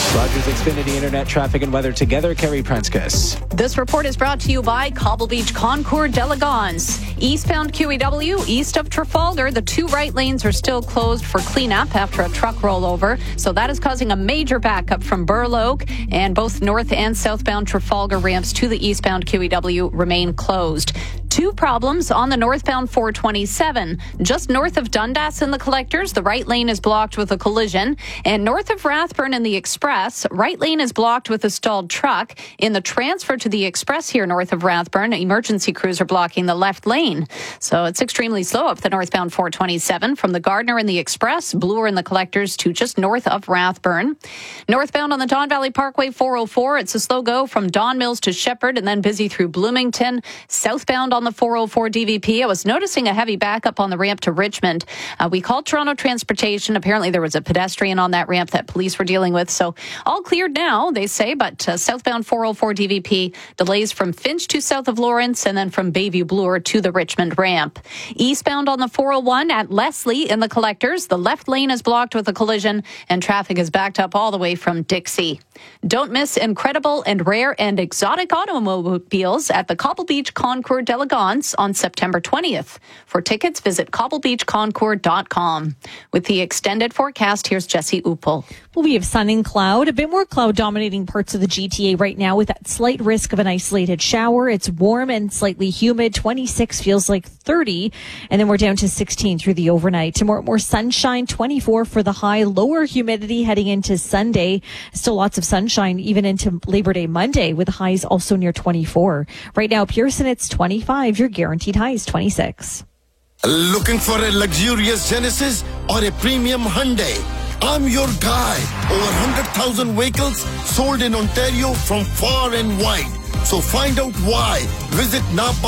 Rogers Xfinity Internet traffic and weather together. Carrie Prenskus. This report is brought to you by Cobble Beach Concours d'Elegance. Eastbound QEW, east of Trafalgar, the two right lanes are still closed for cleanup after a truck rollover. So that is causing a major backup from Burl Oak, and both north and southbound Trafalgar ramps to the eastbound QEW remain closed. Two problems on the northbound 427. Just north of Dundas in the Collectors, the right lane is blocked with a collision. And north of Rathburn in the Express, right lane is blocked with a stalled truck. In the transfer to the Express here north of Rathburn, emergency crews are blocking the left lane. So it's extremely slow up the northbound 427 from the Gardner in the Express, Bloor in the Collectors to just north of Rathburn. Northbound on the Don Valley Parkway 404, it's a slow go from Don Mills to Shepherd and then busy through Bloomington. Southbound on the 404 DVP, I was noticing a heavy backup on the ramp to Richmond. We called Toronto Transportation. Apparently there was a pedestrian on that ramp that police were dealing with. So all cleared now, they say, but southbound 404 DVP delays from Finch to south of Lawrence and then from Bayview Bloor to the Richmond ramp. Eastbound on the 401 at Leslie in the Collectors, the left lane is blocked with a collision and traffic is backed up all the way from Dixie. Don't miss incredible and rare and exotic automobiles at the Cobble Beach Concours d'Elegance on September 20th. For tickets, visit cobblebeachconcours.com. With the extended forecast, here's Jesse Uppel. Well, we have sun and cloud, a bit more cloud dominating parts of the GTA right now with that slight risk of an isolated shower. It's warm and slightly humid. 26 feels like 30. And then we're down to 16 through the overnight. More sunshine, 24 for the high. Lower humidity heading into Sunday. Still lots of sunshine even into Labor Day Monday with highs also near 24. Right now, Pearson, it's 25. Your guaranteed high is 26. Looking for a luxurious Genesis or a premium Hyundai? I'm your guy. Over 100,000 vehicles sold in Ontario from far and wide. So find out why. Visit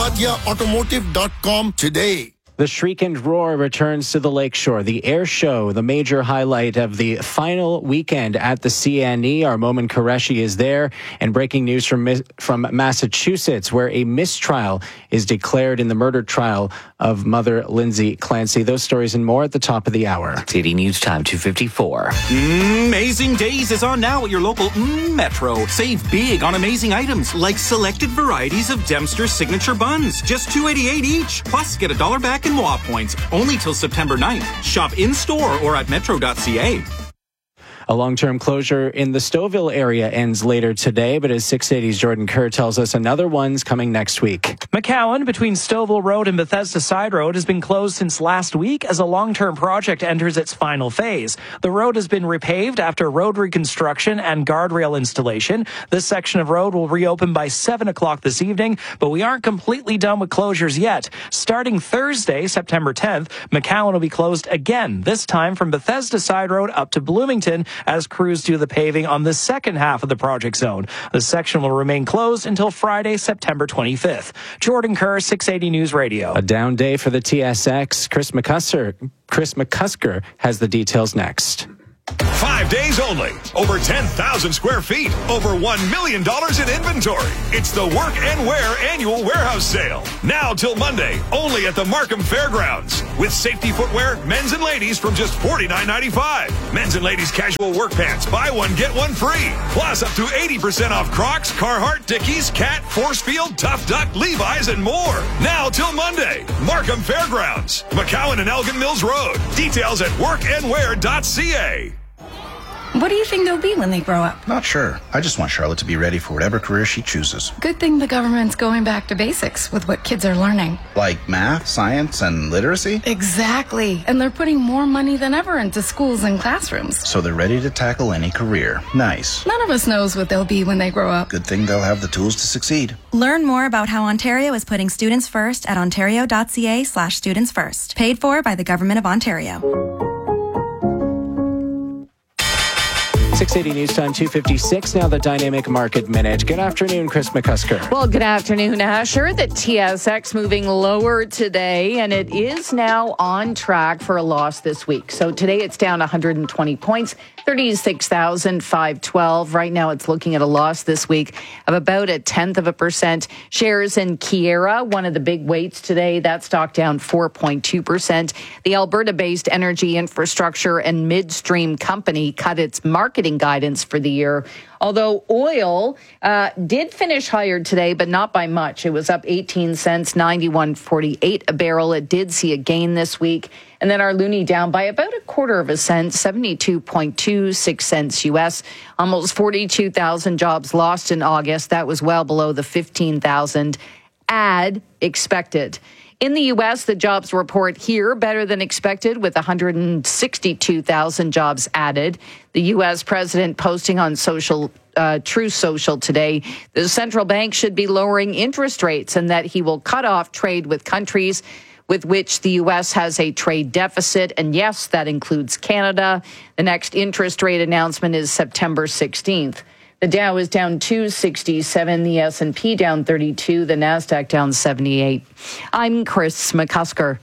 napatiaautomotive.com today. The Shriek and Roar returns to the Lakeshore. The Air Show, the major highlight of the final weekend at the CNE. Our Momin Qureshi is there. And breaking news from Massachusetts, where a mistrial is declared in the murder trial of mother Lindsay Clancy. Those stories and more at the top of the hour. City News Time 2:54. Amazing Days is on now at your local Metro. Save big on amazing items like selected varieties of Dempster signature buns. Just $2.88 each. Plus, get $1 back in MOA points only till September 9th. Shop in-store or at metro.ca. A long-term closure in the Stouffville area ends later today, but as 680's Jordan Kerr tells us, another one's coming next week. McCowan, between Stouffville Road and Bethesda Side Road, has been closed since last week as a long-term project enters its final phase. The road has been repaved after road reconstruction and guardrail installation. This section of road will reopen by 7 o'clock this evening, but we aren't completely done with closures yet. Starting Thursday, September 10th, McCowan will be closed again, this time from Bethesda Side Road up to Bloomington, as crews do the paving on the second half of the project zone. The section will remain closed until Friday, September 25th. Jordan Kerr, 680 News Radio. A down day for the TSX. Chris McCusker has the details next. 5 days only. Over 10,000 square feet. Over $1 million in inventory. It's the Work and Wear annual warehouse sale. Now till Monday, only at the Markham Fairgrounds. With safety footwear, men's and ladies from just $49.95. Men's and ladies casual work pants. Buy one, get one free. Plus up to 80% off Crocs, Carhartt, Dickies, Cat, Forcefield, Tough Duck, Levi's, and more. Now till Monday. Markham Fairgrounds. McCowan and Elgin Mills Road. Details at workandwear.ca. What do you think they'll be when they grow up? Not sure. I just want Charlotte to be ready for whatever career she chooses. Good thing the government's going back to basics with what kids are learning. Like math, science, and literacy? Exactly. And they're putting more money than ever into schools and classrooms. So they're ready to tackle any career. Nice. None of us knows what they'll be when they grow up. Good thing they'll have the tools to succeed. Learn more about how Ontario is putting students first at ontario.ca/students first. Paid for by the Government of Ontario. 680 News Time 2:56. Now the Dynamic Market Minute. Good afternoon, Chris McCusker. Well, good afternoon, Asher. The TSX moving lower today, and it is now on track for a loss this week. So today it's down 120 points, 36,512. Right now it's looking at a loss this week of about 0.1%. Shares in Keyera, one of the big weights today, that stock down 4.2%. The Alberta-based energy infrastructure and midstream company cut its marketing spending guidance for the year. Although oil did finish higher today, but not by much. It was up 18 cents, 91.48 a barrel. It did see a gain this week. And then our loonie down by about a quarter of a cent, 72.26 cents U.S. Almost 42,000 jobs lost in August. That was well below the 15,000 expected. In the U.S., the jobs report here better than expected with 162,000 jobs added. The U.S. president posting on Truth Social today, the central bank should be lowering interest rates and that he will cut off trade with countries with which the U.S. has a trade deficit. And yes, that includes Canada. The next interest rate announcement is September 16th. The Dow is down 267, the S&P down 32, the NASDAQ down 78. I'm Chris McCusker.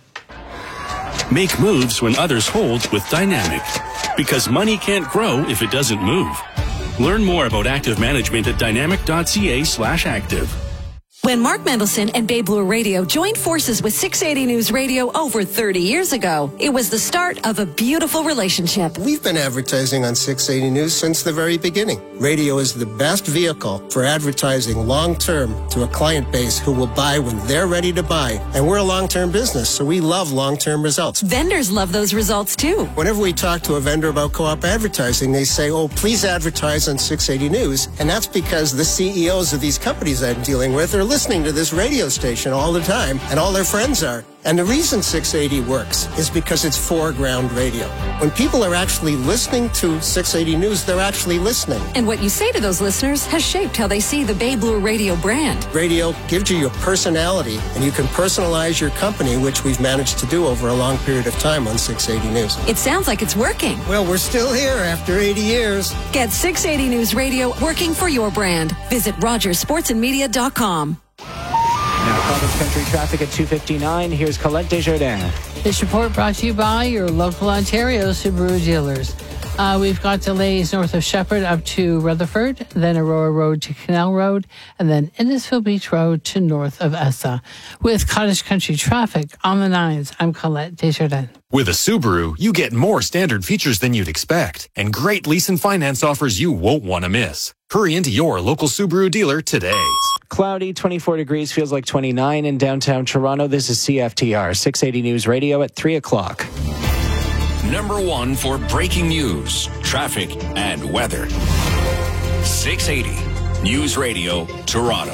Make moves when others hold with Dynamic. Because money can't grow if it doesn't move. Learn more about active management at dynamic.ca/active. When Mark Mendelson and Bay Blue Radio joined forces with 680 News Radio over 30 years ago, it was the start of a beautiful relationship. We've been advertising on 680 News since the very beginning. Radio is the best vehicle for advertising long-term to a client base who will buy when they're ready to buy. And we're a long-term business, so we love long-term results. Vendors love those results, too. Whenever we talk to a vendor about co-op advertising, they say, oh, please advertise on 680 News. And that's because the CEOs of these companies I'm dealing with are listening to this radio station all the time, and all their friends are. And the reason 680 works is because it's foreground radio. When people are actually listening to 680 News, they're actually listening. And what you say to those listeners has shaped how they see the Bay Blue Radio brand. Radio gives you your personality, and you can personalize your company, which we've managed to do over a long period of time on 680 News. It sounds like it's working. Well, we're still here after 80 years. Get 680 News Radio working for your brand. Visit RogersSportsandMedia.com. Now, Province Country traffic at 2:59. Here's Colette Desjardins. This report brought to you by your local Ontario Subaru dealers. We've got delays north of Shepherd up to Rutherford, then Aurora Road to Canal Road, and then Innisfil Beach Road to north of Essa. With Cottage Country traffic on the 9s, I'm Colette Desjardins. With a Subaru, you get more standard features than you'd expect, and great lease and finance offers you won't want to miss. Hurry into your local Subaru dealer today. Cloudy, 24 degrees, feels like 29 in downtown Toronto. This is CFTR, 680 News Radio at 3 o'clock. Number one for breaking news, traffic, and weather. 680 News Radio, Toronto.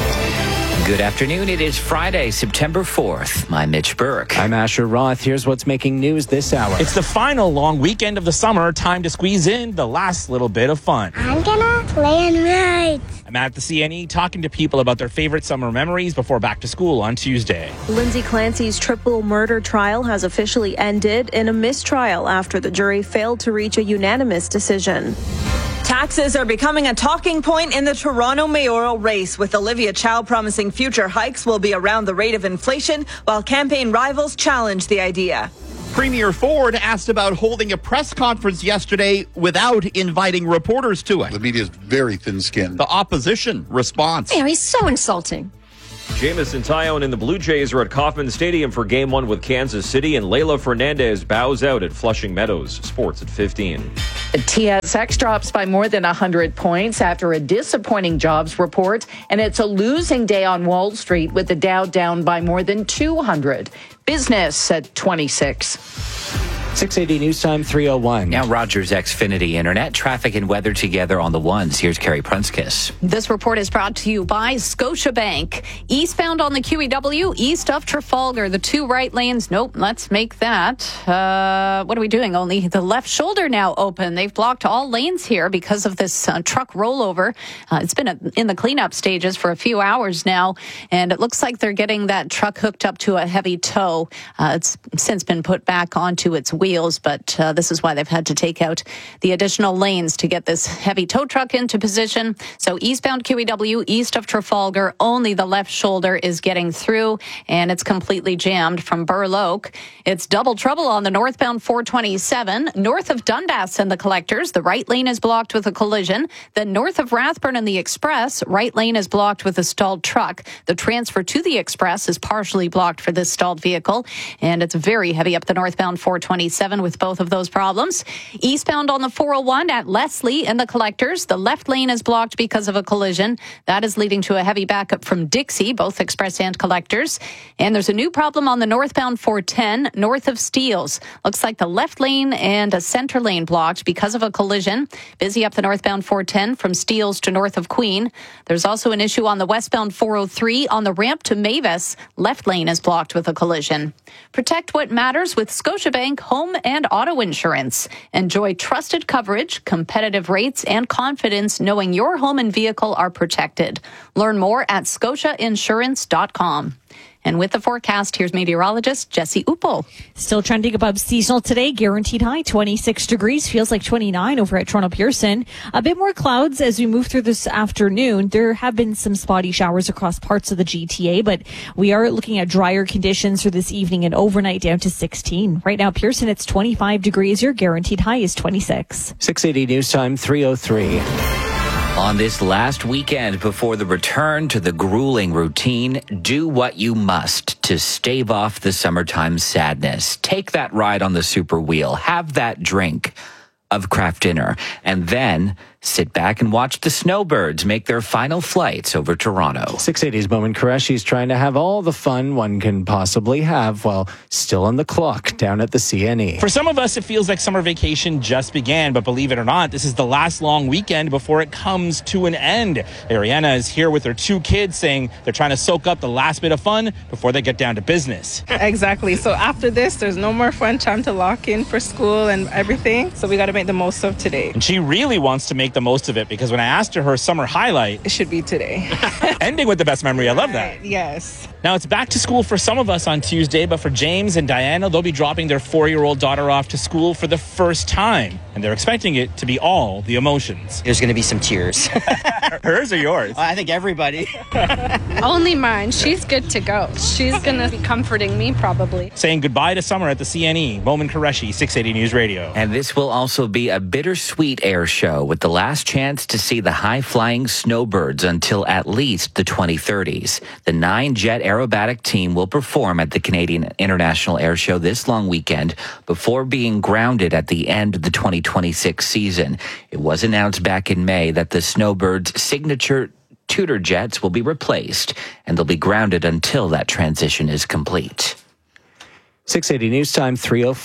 Good afternoon. It is Friday, September 4th. I'm Mitch Burke. I'm Asher Roth. Here's what's making news this hour. It's the final long weekend of the summer. Time to squeeze in the last little bit of fun. I'm gonna play on rides. I'm at the CNE talking to people about their favorite summer memories before back to school on Tuesday. Lindsay Clancy's triple murder trial has officially ended in a mistrial after the jury failed to reach a unanimous decision. Taxes are becoming a talking point in the Toronto mayoral race, with Olivia Chow promising future hikes will be around the rate of inflation, while campaign rivals challenge the idea. Premier Ford asked about holding a press conference yesterday without inviting reporters to it. The media is very thin-skinned. The opposition response. Yeah, he's so insulting. Jamison Tyone and the Blue Jays are at Kauffman Stadium for Game 1 with Kansas City, and Layla Fernandez bows out at Flushing Meadows. Sports at 15. The TSX drops by more than 100 points after a disappointing jobs report, and it's a losing day on Wall Street with the Dow down by more than 200. Business at 26. 680 News Time, 3:01. Now Rogers Xfinity Internet. Traffic and weather together on the ones. Here's Carrie Prunskis. This report is brought to you by Scotiabank. Eastbound on the QEW, east of Trafalgar. The two right lanes, nope, let's make that. What are we doing? Only the left shoulder now open. They've blocked all lanes here because of this truck rollover. It's been in the cleanup stages for a few hours now, and it looks like they're getting that truck hooked up to a heavy tow. It's since been put back onto its wheels, but this is why they've had to take out the additional lanes to get this heavy tow truck into position. So eastbound QEW, east of Trafalgar, only the left shoulder is getting through, and it's completely jammed from Burloak. It's double trouble on the northbound 427. North of Dundas and the Collectors, the right lane is blocked with a collision. Then north of Rathburn and the Express, right lane is blocked with a stalled truck. The transfer to the Express is partially blocked for this stalled vehicle, and it's very heavy up the northbound 427. 37 with both of those problems. Eastbound on the 401 at Leslie and the Collectors. The left lane is blocked because of a collision. That is leading to a heavy backup from Dixie, both Express and Collectors. And there's a new problem on the northbound 410 north of Steeles. Looks like the left lane and a center lane blocked because of a collision. Busy up the northbound 410 from Steeles to north of Queen. There's also an issue on the westbound 403 on the ramp to Mavis. Left lane is blocked with a collision. Protect what matters with Scotiabank Home and Auto Insurance. Enjoy trusted coverage, competitive rates, and confidence knowing your home and vehicle are protected. Learn more at scotiainsurance.com. And with the forecast, here's meteorologist Jesse Upo. Still trending above seasonal today. Guaranteed high 26 degrees. Feels like 29 over at Toronto Pearson. A bit more clouds as we move through this afternoon. There have been some spotty showers across parts of the GTA, but we are looking at drier conditions for this evening and overnight down to 16. Right now, Pearson, it's 25 degrees. Your guaranteed high is 26. 680 News Time 3:03. On this last weekend before the return to the grueling routine, do what you must to stave off the summertime sadness. Take that ride on the super wheel, have that drink of craft dinner, and then sit back and watch the snowbirds make their final flights over Toronto. 680's Moment Qureshi is trying to have all the fun one can possibly have while still on the clock down at the CNE. For some of us, it feels like summer vacation just began, but believe it or not, this is the last long weekend before it comes to an end. Ariana is here with her 2 kids saying they're trying to soak up the last bit of fun before they get down to business. Exactly. So after this, there's no more fun trying to lock in for school and everything. So we got to make the most of today. And she really wants to make the most of it because when I asked her summer highlight, it should be today. Ending with the best memory. I love that. Yes. Now it's back to school for some of us on Tuesday, but for James and Diana, they'll be dropping their 4-year-old daughter off to school for the first time, and they're expecting it to be all the emotions. There's going to be some tears. Hers or yours? I think everybody. Only mine. She's good to go. She's going to be comforting me probably. Saying goodbye to summer at the CNE. Moment Qureshi, 680 News Radio. And this will also be a bittersweet air show with the last chance to see the high-flying snowbirds until at least the 2030s. The 9-jet aerobatic team will perform at the Canadian International Air Show this long weekend before being grounded at the end of the 2026 season. It was announced back in May that the snowbirds' signature Tudor jets will be replaced, and they'll be grounded until that transition is complete. 680 News Time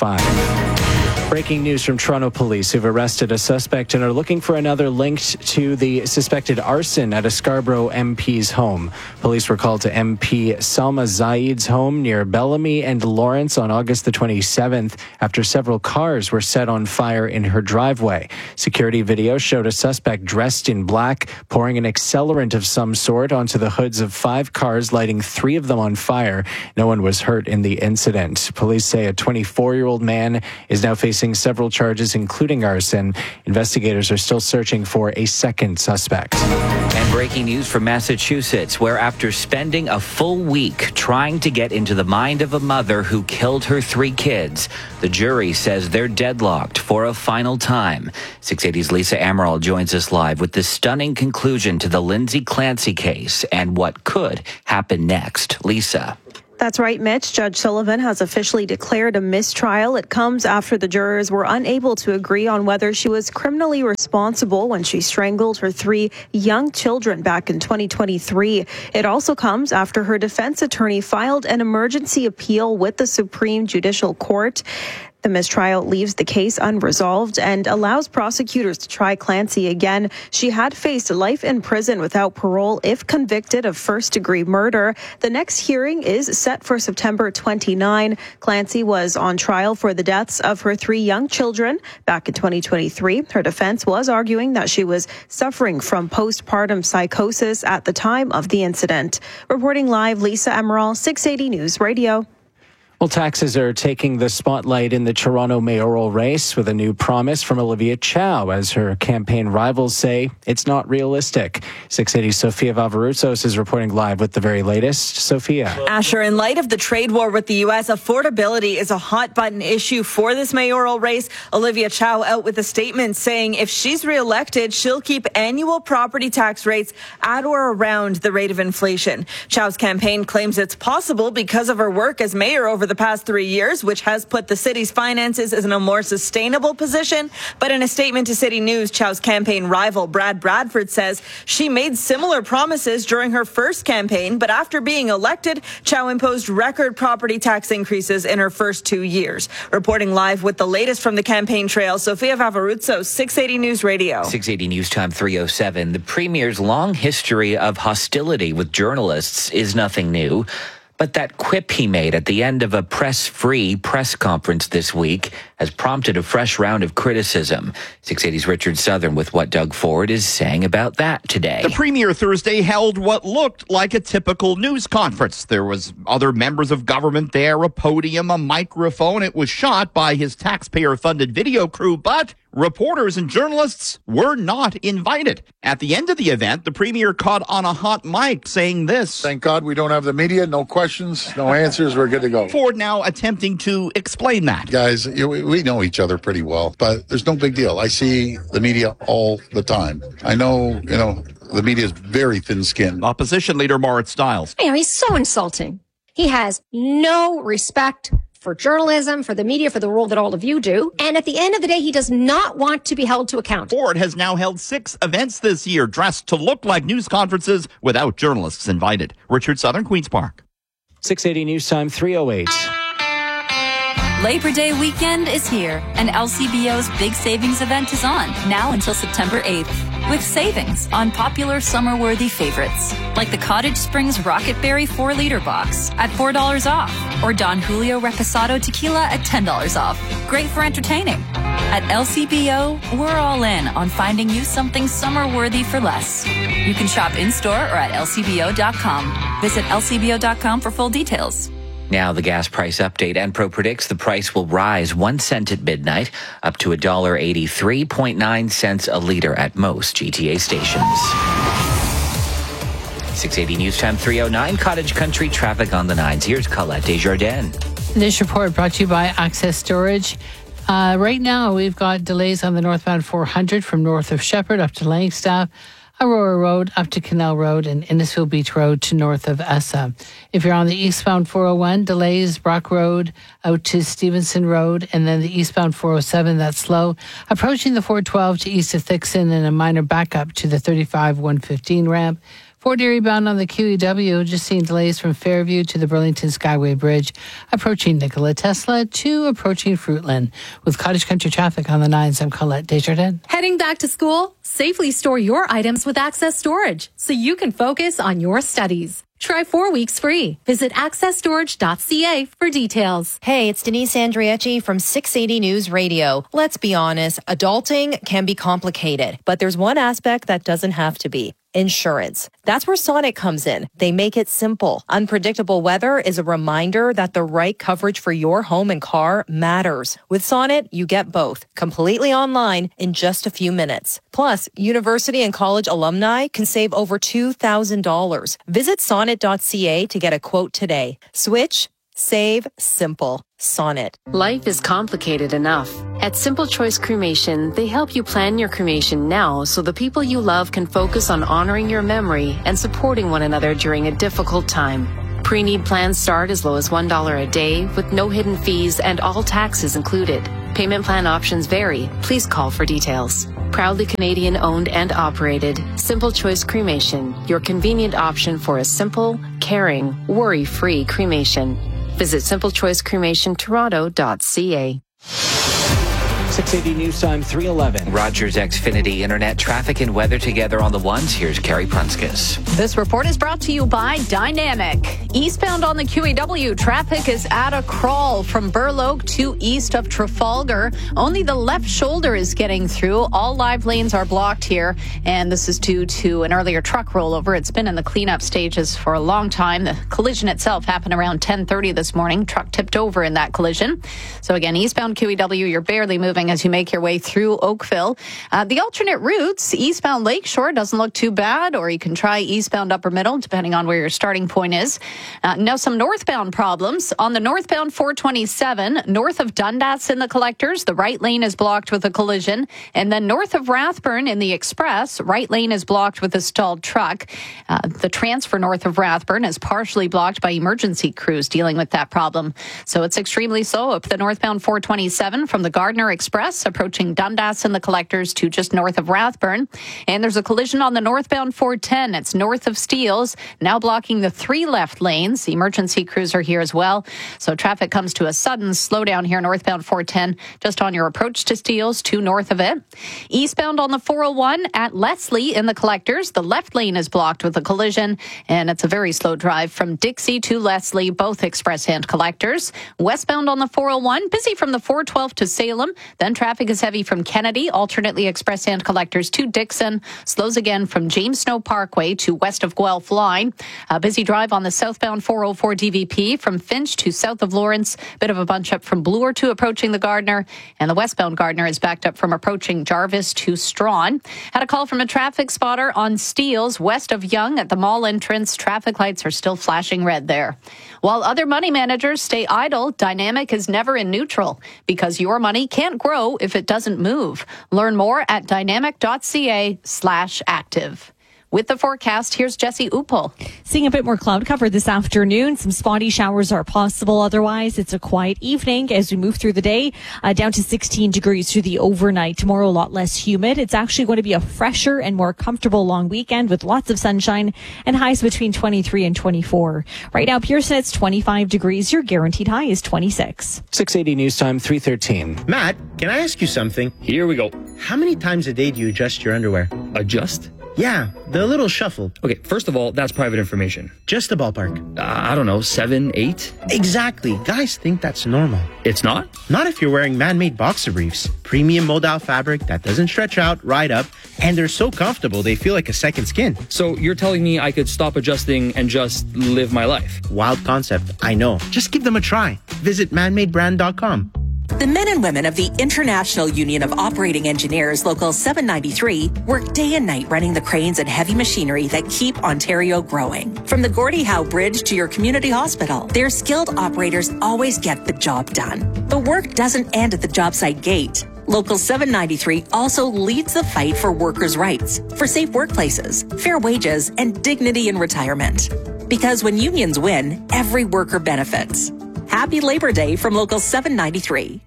3:05. Breaking news from Toronto police who've arrested a suspect and are looking for another linked to the suspected arson at a Scarborough MP's home. Police were called to MP Salma Zaid's home near Bellamy and Lawrence on August the 27th after several cars were set on fire in her driveway. Security video showed a suspect dressed in black pouring an accelerant of some sort onto the hoods of 5 cars, lighting 3 of them on fire. No one was hurt in the incident. Police say a 24-year-old man is now facing several charges, including arson. Investigators are still searching for a second suspect. And breaking news from Massachusetts, where after spending a full week trying to get into the mind of a mother who killed her 3 kids, the jury says they're deadlocked for a final time. 680's Lisa Amaral joins us live with the stunning conclusion to the Lindsay Clancy case and what could happen next. Lisa. That's right, Mitch. Judge Sullivan has officially declared a mistrial. It comes after the jurors were unable to agree on whether she was criminally responsible when she strangled her 3 young children back in 2023. It also comes after her defense attorney filed an emergency appeal with the Supreme Judicial Court. The mistrial leaves the case unresolved and allows prosecutors to try Clancy again. She had faced life in prison without parole if convicted of first-degree murder. The next hearing is set for September 29. Clancy was on trial for the deaths of her 3 young children back in 2023. Her defense was arguing that she was suffering from postpartum psychosis at the time of the incident. Reporting live, Lisa Amaral, 680 News Radio. Well, taxes are taking the spotlight in the Toronto mayoral race with a new promise from Olivia Chow as her campaign rivals say it's not realistic. 680's Sophia Vavarutsos is reporting live with the very latest. Sophia. Asher, in light of the trade war with the U.S., affordability is a hot-button issue for this mayoral race. Olivia Chow out with a statement saying if she's reelected, she'll keep annual property tax rates at or around the rate of inflation. Chow's campaign claims it's possible because of her work as mayor over the past 3 years, which has put the city's finances in a more sustainable position. But in a statement to City News, Chow's campaign rival Brad Bradford says she made similar promises during her first campaign, but after being elected, Chow imposed record property tax increases in her first 2 years. Reporting live with the latest from the campaign trail, Sofia Vavaruzzo, 680 News Radio. 680 News Time 307. The Premier's long history of hostility with journalists is nothing new. But that quip he made at the end of a press-free press conference this week has prompted a fresh round of criticism. 680's Richard Southern with what Doug Ford is saying about that today. The Premier Thursday held what looked like a typical news conference. There was other members of government there, a podium, a microphone. It was shot by his taxpayer-funded video crew, but reporters and journalists were not invited. At the end of the event, the Premier caught on a hot mic saying this. Thank God we don't have the media. No questions, no answers. We're good to go. Ford now attempting to explain that. Guys, we know each other pretty well, but there's no big deal. I see the media all the time. I know, the media is very thin-skinned. Opposition Leader Moritz Stiles. He's so insulting. He has no respect for journalism, for the media, for the role that all of you do. And at the end of the day, he does not want to be held to account. Ford has now held 6 events this year dressed to look like news conferences without journalists invited. Richard Southern, Queen's Park. 680 News Time 308. Labor Day weekend is here, and LCBO's big savings event is on, now until September 8th, with savings on popular summer-worthy favorites, like the Cottage Springs Rocket Berry 4-liter box at $4 off, or Don Julio Reposado Tequila at $10 off. Great for entertaining. At LCBO, we're all in on finding you something summer-worthy for less. You can shop in-store or at lcbo.com. Visit lcbo.com for full details. Now the gas price update. Enpro predicts the price will rise 1 cent at midnight, up to $1.83.9 a liter at most GTA stations. 680 News Time 309. Cottage Country traffic on the 9s. Here's Colette Desjardins. This report brought to you by Access Storage. Right now, we've got delays on the northbound 400 from north of Shepherd up to Langstaff, Aurora Road up to Canal Road, and Innisfil Beach Road to north of Essa. If you're on the eastbound 401, delays Brock Road out to Stevenson Road, and then the eastbound 407, that's slow. Approaching the 412 to east of Thixon, and a minor backup to the 35-115 ramp. Fort Erie bound on the QEW, just seeing delays from Fairview to the Burlington Skyway Bridge, approaching Nikola Tesla to approaching Fruitland. With Cottage Country traffic on the 9s, I'm Colette Desjardins. Heading back to school? Safely store your items with Access Storage so you can focus on your studies. Try 4 weeks free. Visit accessstorage.ca for details. Hey, it's Denise Andriecci from 680 News Radio. Let's be honest, adulting can be complicated, but there's one aspect that doesn't have to be. Insurance. That's where Sonnet comes in. They make it simple. Unpredictable weather is a reminder that the right coverage for your home and car matters. With Sonnet, you get both, completely online in just a few minutes. Plus, university and college alumni can save over $2,000. Visit sonnet.ca to get a quote today. Switch, save, simple. Sonnet. Life is complicated enough. At Simple Choice Cremation, they help you plan your cremation now so the people you love can focus on honoring your memory and supporting one another during a difficult time. Pre-need plans start as low as $1 a day with no hidden fees and all taxes included. Payment plan options vary. Please call for details. Proudly Canadian owned and operated, Simple Choice Cremation, your convenient option for a simple, caring, worry-free cremation. Visit simplechoicecremationtoronto.ca. 680 News Time 311. Rogers Xfinity Internet traffic and weather together on the 1s. Here's Carrie Prunskis. This report is brought to you by Dynamic. Eastbound on the QEW, traffic is at a crawl from Burloak to east of Trafalgar. Only the left shoulder is getting through. All live lanes are blocked here, and this is due to an earlier truck rollover. It's been in the cleanup stages for a long time. The collision itself happened around 10:30 this morning. Truck tipped over in that collision. So again, eastbound QEW, you're barely moving as as you make your way through Oakville. The alternate routes, eastbound Lakeshore doesn't look too bad, or you can try eastbound Upper Middle, depending on where your starting point is. Now, some northbound problems. On the northbound 427, north of Dundas in the collectors, the right lane is blocked with a collision. And then north of Rathburn in the express, right lane is blocked with a stalled truck. The transfer north of Rathburn is partially blocked by emergency crews dealing with that problem. So it's extremely slow up the northbound 427 from the Gardner Express approaching Dundas in the collectors to just north of Rathburn. And there's a collision on the northbound 410. It's north of Steeles, now blocking the 3 left lanes. The emergency crews are here as well. So traffic comes to a sudden slowdown here northbound 410, just on your approach to Steeles to north of it. Eastbound on the 401 at Leslie in the collectors, the left lane is blocked with a collision, and it's a very slow drive from Dixie to Leslie, both express and collectors. Westbound on the 401, busy from the 412 to Salem. Then traffic is heavy from Kennedy, alternately express and collectors to Dixon. Slows again from James Snow Parkway to west of Guelph Line. A busy drive on the southbound 404 DVP from Finch to south of Lawrence. Bit of a bunch up from Bloor to approaching the Gardner. And the westbound Gardner is backed up from approaching Jarvis to Strawn. Had a call from a traffic spotter on Steeles west of Yonge at the mall entrance. Traffic lights are still flashing red there. While other money managers stay idle, Dynamic is never in neutral because your money can't grow if it doesn't move. Learn more at dynamic.ca/active. With the forecast, here's Jesse Upel. Seeing a bit more cloud cover this afternoon. Some spotty showers are possible. Otherwise, it's a quiet evening as we move through the day, down to 16 degrees through the overnight. Tomorrow, a lot less humid. It's actually going to be a fresher and more comfortable long weekend with lots of sunshine and highs between 23 and 24. Right now, Pearson, it's 25 degrees. Your guaranteed high is 26. 680 News Time, 3:13. Matt, can I ask you something? Here we go. How many times a day do you adjust your underwear? Adjust? Yeah, the little shuffle. Okay, first of all, that's private information. Just a ballpark. I don't know, 7, 8? Exactly. Guys think that's normal. It's not? Not if you're wearing man-made boxer briefs. Premium modal fabric that doesn't stretch out, ride up, and they're so comfortable they feel like a second skin. So you're telling me I could stop adjusting and just live my life? Wild concept, I know. Just give them a try. Visit manmadebrand.com. The men and women of the International Union of Operating Engineers, Local 793, work day and night running the cranes and heavy machinery that keep Ontario growing. From the Gordie Howe Bridge to your community hospital, their skilled operators always get the job done. The work doesn't end at the job site gate. Local 793 also leads the fight for workers' rights, for safe workplaces, fair wages, and dignity in retirement. Because when unions win, every worker benefits. Happy Labor Day from Local 793.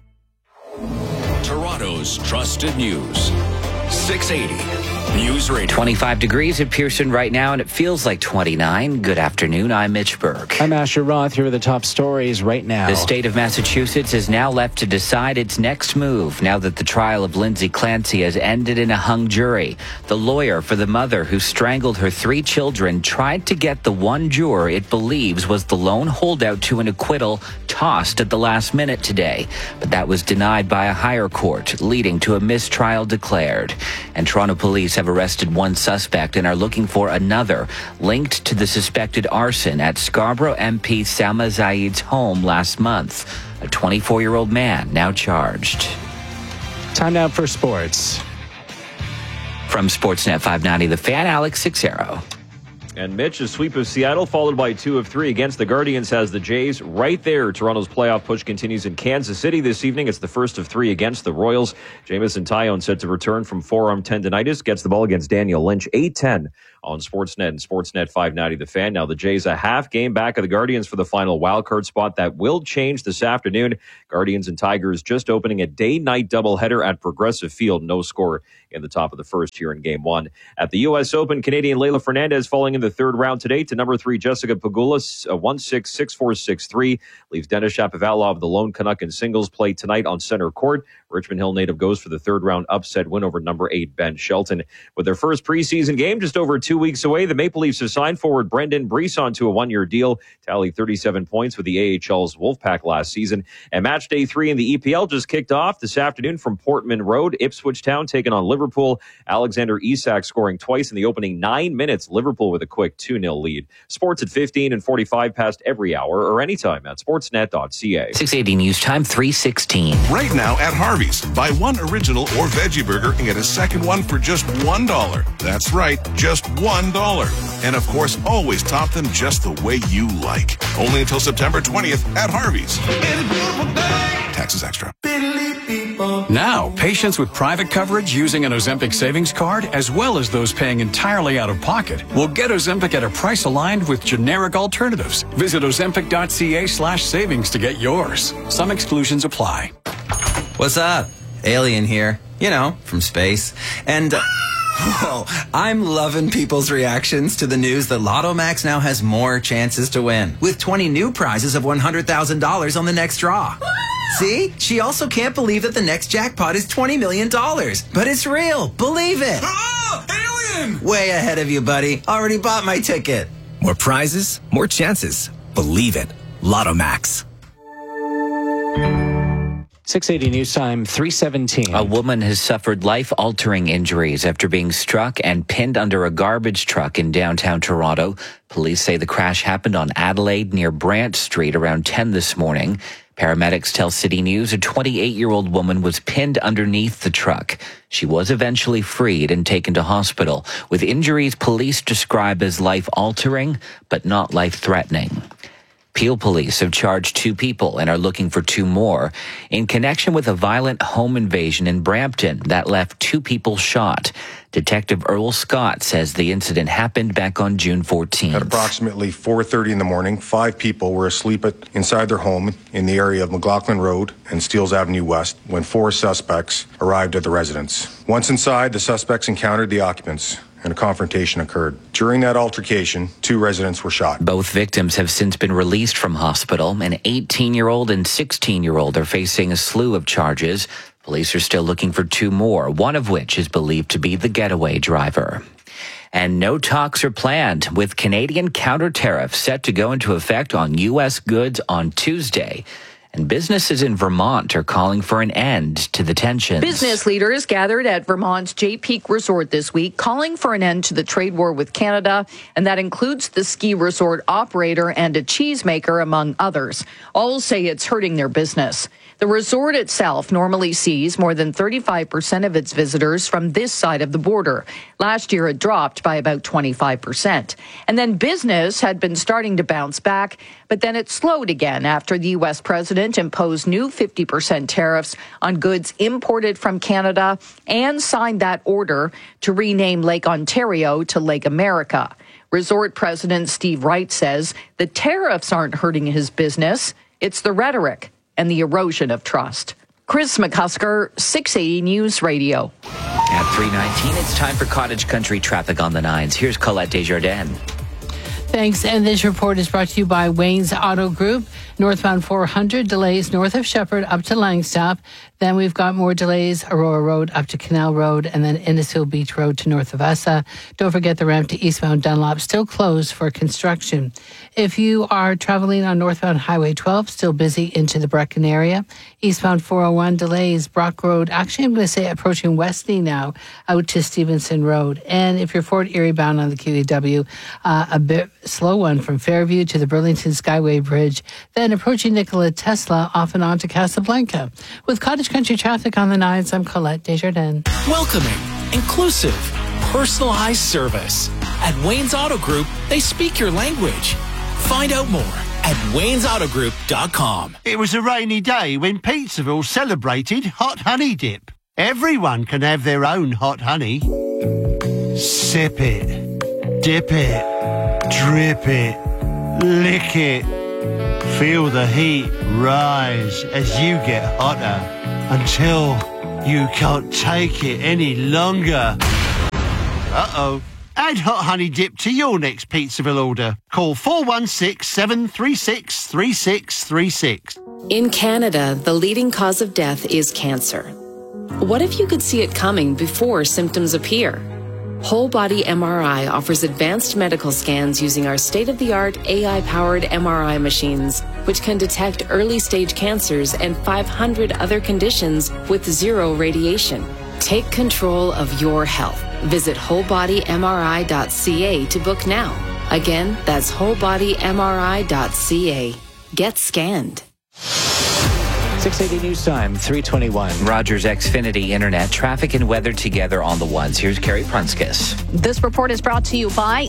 Toronto's trusted news. 680 News Radio. 25 degrees at Pearson right now, and it feels like 29. Good afternoon. I'm Mitch Burke. I'm Asher Roth. Here are the top stories right now. The state of Massachusetts is now left to decide its next move now that the trial of Lindsay Clancy has ended in a hung jury. The lawyer for the mother who strangled her 3 children tried to get the one juror it believes was the lone holdout to an acquittal tossed at the last minute today. But that was denied by a higher court, leading to a mistrial declared. And Toronto police have arrested one suspect and are looking for another linked to the suspected arson at Scarborough MP Salma Zaid's home last month. A 24-year-old man now charged. Time now for sports. From Sportsnet 590, The Fan, Alex Sixero. And Mitch, a sweep of Seattle, followed by 2 of 3 against the Guardians, has the Jays right there. Toronto's playoff push continues in Kansas City this evening. It's the first of 3 against the Royals. Jamison Tyone set to return from forearm tendonitis. Gets the ball against Daniel Lynch. 8-10 on Sportsnet and Sportsnet 590 The Fan. Now the Jays a half game back of the Guardians for the final wildcard spot. That will change this afternoon. Guardians and Tigers just opening a day-night doubleheader at Progressive Field. No score in the top of the first here in Game 1. At the U.S. Open, Canadian Leylah Fernandez falling in the third round today to number 3 Jessica Pegula, 1-6, 6-4, 6-3. Leaves Denis Shapovalov, the lone Canuck in singles play tonight on center court. Richmond Hill native goes for the third round upset win over number 8 Ben Shelton. With their first preseason game just over 2 weeks away, the Maple Leafs have signed forward Brendan Brisson to a 1-year deal, tallied 37 points with the AHL's Wolfpack last season. And match day 3 in the EPL just kicked off this afternoon from Portman Road. Ipswich Town taking on Liverpool. Liverpool. Alexander Isak scoring twice in the opening 9 minutes. Liverpool with a quick 2-0 lead. Sports at 15 and 45 past every hour or anytime at sportsnet.ca. 680 News Time, 3:16. Right now at Harvey's, buy one original or veggie burger and get a second one for just $1. That's right, just $1. And of course, always top them just the way you like. Only until September 20th at Harvey's. Taxes extra. Now, patients with private coverage using an Ozempic savings card, as well as those paying entirely out of pocket, will get Ozempic at a price aligned with generic alternatives. Visit ozempic.ca/savings to get yours. Some exclusions apply. What's up? Alien here. You know, from space. And... whoa, I'm loving people's reactions to the news that Lotto Max now has more chances to win, with 20 new prizes of $100,000 on the next draw. See? She also can't believe that the next jackpot is $20 million. But it's real. Believe it. Alien! Way ahead of you, buddy. Already bought my ticket. More prizes, more chances. Believe it. Lotto Max. 680 News Time, 3:17. A woman has suffered life-altering injuries after being struck and pinned under a garbage truck in downtown Toronto. Police say the crash happened on Adelaide near Brant Street around 10 this morning. Paramedics tell City News a 28-year-old woman was pinned underneath the truck. She was eventually freed and taken to hospital, with injuries police describe as life-altering but not life-threatening. Peel police have charged 2 people and are looking for 2 more in connection with a violent home invasion in Brampton that left 2 people shot. Detective Earl Scott says the incident happened back on June 14th. At approximately 4:30 in the morning, 5 people were asleep inside their home in the area of McLaughlin Road and Steeles Avenue West when 4 suspects arrived at the residence. Once inside, the suspects encountered the occupants, and a confrontation occurred. During that altercation, 2 residents were shot. Both victims have since been released from hospital. An 18-year-old and 16-year-old are facing a slew of charges. Police are still looking for 2 more, one of which is believed to be the getaway driver. And no talks are planned, with Canadian counter tariffs set to go into effect on U.S. goods on Tuesday. And businesses in Vermont are calling for an end to the tensions. Business leaders gathered at Vermont's Jay Peak Resort this week, calling for an end to the trade war with Canada, and that includes the ski resort operator and a cheesemaker, among others. All say it's hurting their business. The resort itself normally sees more than 35% of its visitors from this side of the border. Last year, it dropped by about 25%. And then business had been starting to bounce back, but then it slowed again after the U.S. president imposed new 50% tariffs on goods imported from Canada and signed that order to rename Lake Ontario to Lake America. Resort President Steve Wright says the tariffs aren't hurting his business. It's the rhetoric and the erosion of trust. Chris McCusker, 680 News Radio. At 3:19, it's time for Cottage Country traffic on the 9s. Here's Colette Desjardins. Thanks. And this report is brought to you by Wayne's Auto Group. Northbound 400 delays north of Shepherd up to Langstaff. Then we've got more delays, Aurora Road up to Canal Road, and then Innisfil Beach Road to north of Essa. Don't forget the ramp to eastbound Dunlop, still closed for construction. If you are traveling on northbound Highway 12, still busy into the Brecon area. Eastbound 401 delays, Brock Road, actually I'm going to say approaching Westney now, out to Stevenson Road. And if you're Fort Erie bound on the QEW, a bit slow one from Fairview to the Burlington Skyway Bridge, then approaching Nikola Tesla off and on to Casablanca. With Cottage Country traffic on the 9s, I'm Colette Desjardins. Welcoming, inclusive, personalized service. At Wayne's Auto Group, they speak your language. Find out more at waynesautogroup.com. It was a rainy day when Pizzaville celebrated Hot Honey Dip. Everyone can have their own hot honey. Sip it, dip it, drip it, lick it. Feel the heat rise as you get hotter until you can't take it any longer. Uh-oh. Add Hot Honey Dip to your next Pizzaville order. Call 416-736-3636. In Canada, the leading cause of death is cancer. What if you could see it coming before symptoms appear? Whole Body MRI offers advanced medical scans using our state-of-the-art AI-powered MRI machines, which can detect early-stage cancers and 500 other conditions with zero radiation. Take control of your health. Visit wholebodymri.ca to book now. Again, that's wholebodymri.ca. Get scanned. 680 News Time, 3:21. Rogers Xfinity Internet, traffic and weather together on the ones. Here's Carrie Prunskis. This report is brought to you by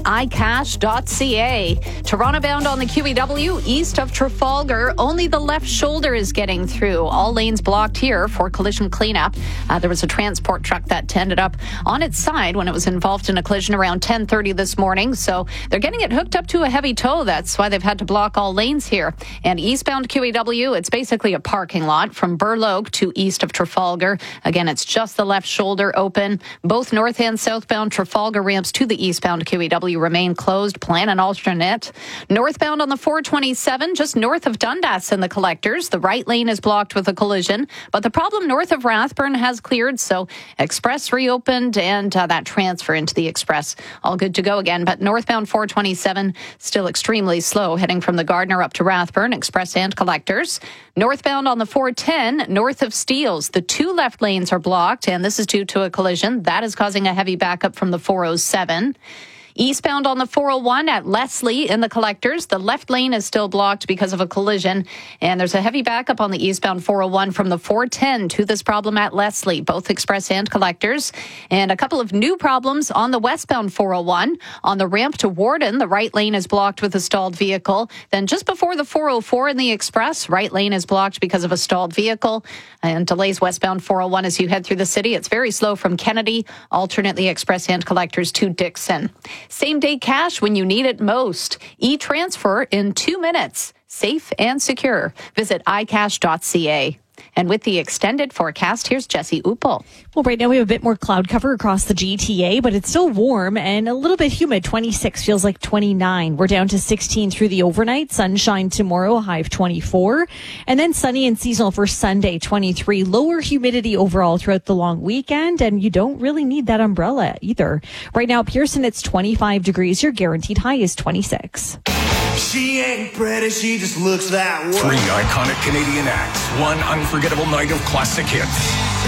iCash.ca. Toronto bound on the QEW east of Trafalgar. Only the left shoulder is getting through. All lanes blocked here for collision cleanup. There was a transport truck that ended up on its side when it was involved in a collision around 10:30 this morning. So they're getting it hooked up to a heavy tow. That's why they've had to block all lanes here. And eastbound QEW, it's basically a parking lot from Burloak to east of Trafalgar. Again, it's just the left shoulder open. Both north and southbound Trafalgar ramps to the eastbound QEW remain closed. Plan an alternate. Northbound on the 427, just north of Dundas and the collectors. The right lane is blocked with a collision, but the problem north of Rathburn has cleared, so Express reopened and that transfer into the Express all good to go again. But northbound 427 still extremely slow, heading from the Gardner up to Rathburn, Express and collectors. Northbound on the 410, north of Steeles, the two left lanes are blocked, and this is due to a collision. That is causing a heavy backup from the 407. Eastbound on the 401 at Leslie in the collectors, the left lane is still blocked because of a collision, and there's a heavy backup on the eastbound 401 from the 410 to this problem at Leslie, both express and collectors. And a couple of new problems on the westbound 401. On the ramp to Warden, the right lane is blocked with a stalled vehicle. Then just before the 404 in the express, right lane is blocked because of a stalled vehicle, and delays westbound 401 as you head through the city. It's very slow from Kennedy, alternately express and collectors to Dixon. Same-day cash when you need it most. E-transfer in 2 minutes. Safe and secure. Visit iCash.ca. And with the extended forecast, here's Jesse Uppel. Well, right now we have a bit more cloud cover across the GTA, but it's still warm and a little bit humid. 26 feels like 29. We're down to 16 through the overnight. Sunshine tomorrow, a high of 24. And then sunny and seasonal for Sunday, 23. Lower humidity overall throughout the long weekend, and you don't really need that umbrella either. Right now, Pearson, it's 25 degrees. Your guaranteed high is 26. She ain't pretty, she just looks that way. 3 iconic Canadian acts, 1 unforgettable night of classic hits.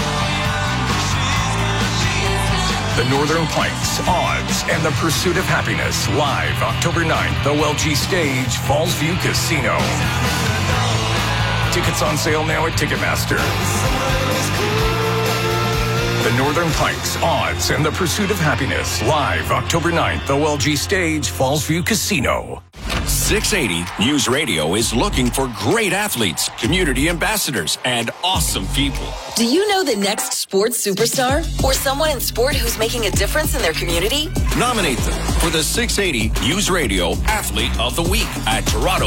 The Northern Pikes, Odds, and the Pursuit of Happiness, live October 9th, OLG Stage, Fallsview Casino. Tickets on sale now at Ticketmaster. The Northern Pikes, Odds, and the Pursuit of Happiness, live October 9th, OLG Stage, Fallsview Casino. 680 News Radio is looking for great athletes, community ambassadors, and awesome people. Do you know the next sports superstar or someone in sport who's making a difference in their community? Nominate them for the 680 News Radio Athlete of the Week at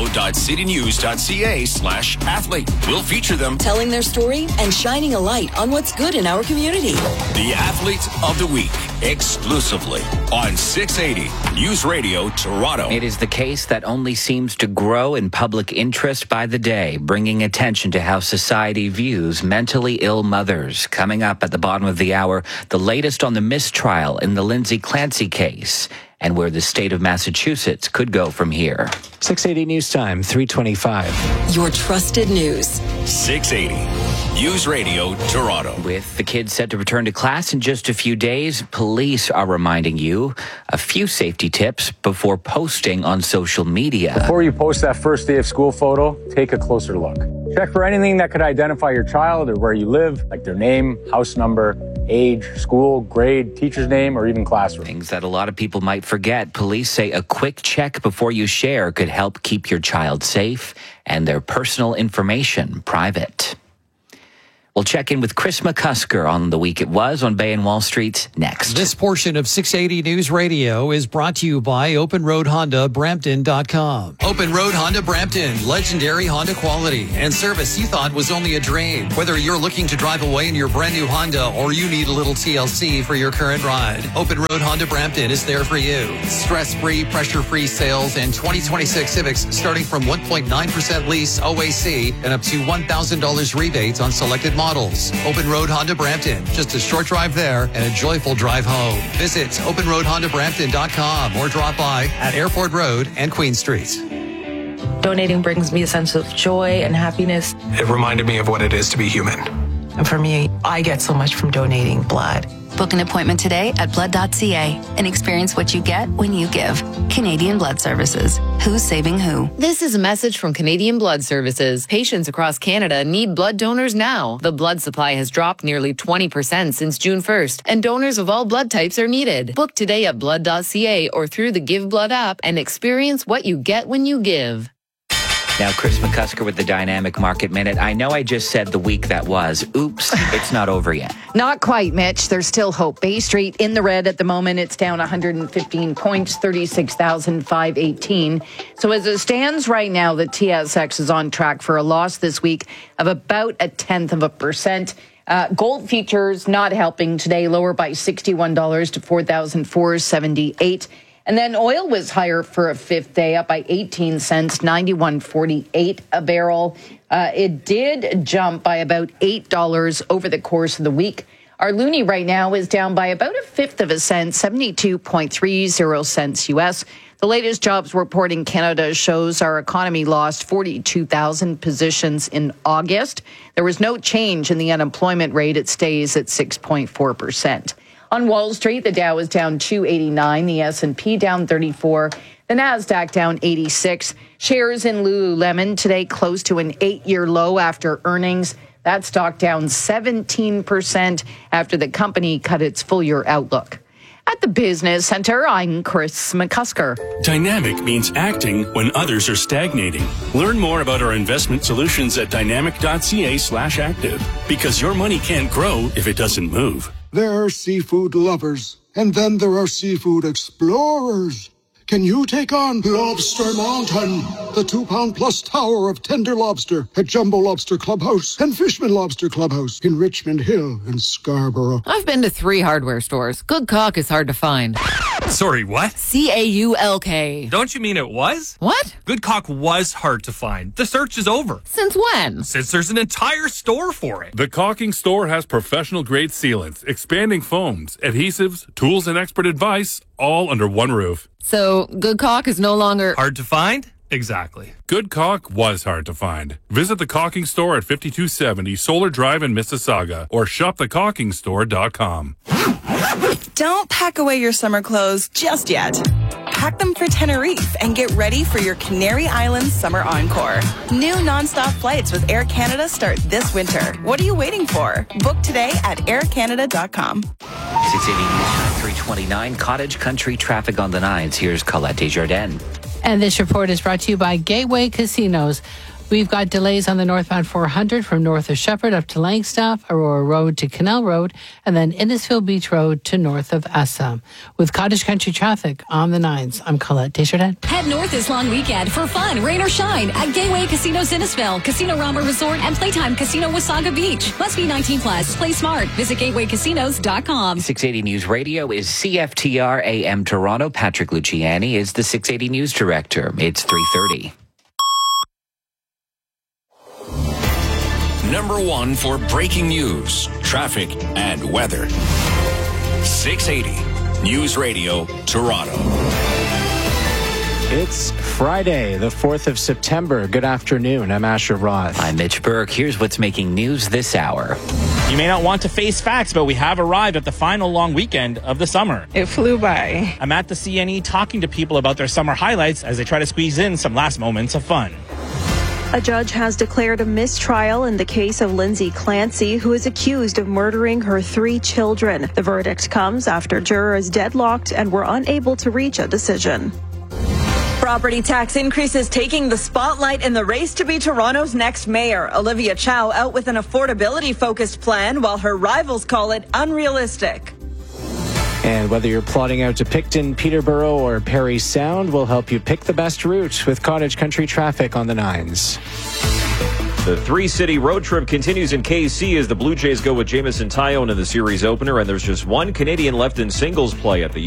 toronto.citynews.ca/athlete. We'll feature them telling their story and shining a light on what's good in our community. The Athlete of the Week, exclusively on 680 News Radio Toronto. It is the case that only seems to grow in public interest by the day, bringing attention to how society views mentally ill mothers. Coming up at the bottom of the hour, the latest on the mistrial in the Lindsay Clancy case and where the state of Massachusetts could go from here. 680 News Time, 3:25. Your trusted news. 680 News Radio Toronto. With the kids set to return to class in just a few days, police are reminding you a few safety tips before posting on social media. Before you post that first day of school photo, take a closer look. Check for anything that could identify your child or where you live, like their name, house number, age, school, grade, teacher's name, or even classroom. Things that a lot of people might forget. Police say a quick check before you share could help keep your child safe and their personal information private. We'll check in with Chris McCusker on the week it was on Bay and Wall Street next. This portion of 680 News Radio is brought to you by Open Road Honda, Brampton.com. Open Road Honda Brampton, legendary Honda quality and service you thought was only a dream. Whether you're looking to drive away in your brand new Honda or you need a little TLC for your current ride, Open Road Honda Brampton is there for you. Stress-free, pressure-free sales and 2026 Civics starting from 1.9% lease OAC and up to $1,000 rebates on selected models. Open Road Honda Brampton. Just a short drive there and a joyful drive home. Visit openroadhondabrampton.com or drop by at Airport Road and Queen Street. Donating brings me a sense of joy and happiness. It reminded me of what it is to be human. And for me, I get so much from donating blood. Book an appointment today at blood.ca and experience what you get when you give. Canadian Blood Services. Who's saving who? This is a message from Canadian Blood Services. Patients across Canada need blood donors now. The blood supply has dropped nearly 20% since June 1st, and donors of all blood types are needed. Book today at blood.ca or through the Give Blood app and experience what you get when you give. Now, Chris McCusker with the Dynamic Market Minute. I know I just said the week that was. Oops, it's not over yet. Not quite, Mitch. There's still hope. Bay Street in the red at the moment. It's down 115 points, 36,518. So as it stands right now, the TSX is on track for a loss this week of about 0.1%. Gold futures not helping today, lower by $61 to $4,478. And then oil was higher for a fifth day, up by 18 cents, 91.48 a barrel. It did jump by about $8 over the course of the week. Our loonie right now is down by about a fifth of a cent, 72.30 cents U.S. The latest jobs report in Canada shows our economy lost 42,000 positions in August. There was no change in the unemployment rate. It stays at 6.4%. On Wall Street, the Dow is down 289, the S&P down 34, the Nasdaq down 86. Shares in Lululemon today close to an 8-year low after earnings. That stock down 17% after the company cut its full-year outlook. At the Business Center, I'm Chris McCusker. Dynamic means acting when others are stagnating. Learn more about our investment solutions at dynamic.ca/active, because your money can't grow if it doesn't move. There are seafood lovers, and then there are seafood explorers. Can you take on Lobster Mountain, the 2-pound-plus tower of tender lobster at Jumbo Lobster Clubhouse and Fishman Lobster Clubhouse in Richmond Hill and Scarborough? I've been to 3 hardware stores. Good caulk is hard to find. Sorry, what? CAULK. Don't you mean it was? What? Good caulk was hard to find. The search is over. Since when? Since there's an entire store for it. The Caulking Store has professional-grade sealants, expanding foams, adhesives, tools, and expert advice, all under one roof. So, good caulk is no longer... hard to find? Exactly. Good caulk was hard to find. Visit the Caulking Store at 5270 Solar Drive in Mississauga or shopthecaulkingstore.com. Don't pack away your summer clothes just yet. Pack them for Tenerife and get ready for your Canary Islands Summer Encore. New nonstop flights with Air Canada start this winter. What are you waiting for? Book today at aircanada.com. 680 News Time 329, Cottage Country traffic on the 9s. Here's Colette Desjardins. And this report is brought to you by Gateway Casinos. We've got delays on the northbound 400 from north of Shepherd up to Langstaff, Aurora Road to Canal Road, and then Innisfil Beach Road to north of Assam. With Cottage Country traffic on the 9s, I'm Colette Desjardins. Head north this long weekend for fun, rain or shine, at Gateway Casinos Innisfil, Casino Rama Resort, and Playtime Casino Wasaga Beach. Must be 18 plus. Play smart. Visit gatewaycasinos.com. 680 News Radio is CFTR AM Toronto. Patrick Luciani is the 680 News Director. It's 3:30. Number 1 for breaking news, traffic, and weather. 680 News Radio, Toronto. It's Friday, the 4th of September. Good afternoon. I'm Asher Roth. I'm Mitch Burke. Here's what's making news this hour. You may not want to face facts, but we have arrived at the final long weekend of the summer. It flew by. I'm at the CNE talking to people about their summer highlights as they try to squeeze in some last moments of fun. A judge has declared a mistrial in the case of Lindsay Clancy, who is accused of murdering her 3 children. The verdict comes after jurors deadlocked and were unable to reach a decision. Property tax increases taking the spotlight in the race to be Toronto's next mayor. Olivia Chow out with an affordability-focused plan, while her rivals call it unrealistic. And whether you're plotting out to Picton, Peterborough, or Parry Sound, we'll help you pick the best route with Cottage Country traffic on the 9s. The 3-city road trip continues in KC as the Blue Jays go with Jameson Taillon in the series opener, and there's just one Canadian left in singles play at the